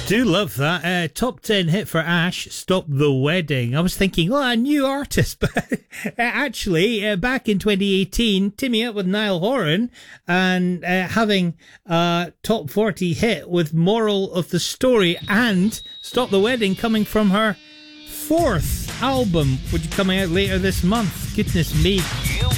Do love that. Top 10 hit for Ash, Stop the Wedding. I was thinking, a new artist, but actually, back in 2018, teaming up with Niall Horan and having a top 40 hit with Moral of the Story and Stop the Wedding coming from her fourth album, which is coming out later this month. Goodness me.